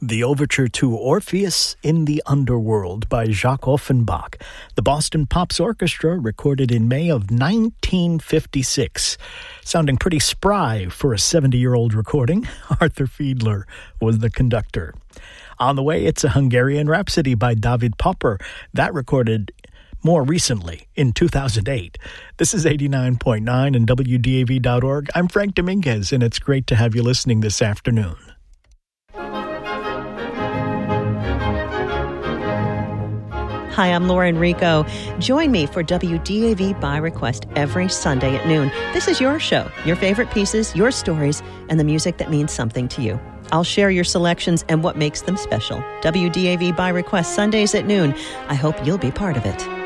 The Overture to Orpheus in the Underworld by Jacques Offenbach. The Boston Pops Orchestra, recorded in May of 1956. Sounding pretty spry for a 70-year-old recording. Arthur Fiedler was the conductor. On the way, it's a Hungarian Rhapsody by David Popper. That recorded more recently, in 2008. This is 89.9 and WDAV.org. I'm Frank Dominguez, and it's great to have you listening this afternoon. Hi, I'm Lauren Rico. Join me for WDAV by Request every Sunday at noon. This is your show, your favorite pieces, your stories, and the music that means something to you. I'll share your selections and what makes them special. WDAV by Request Sundays at noon. I hope you'll be part of it.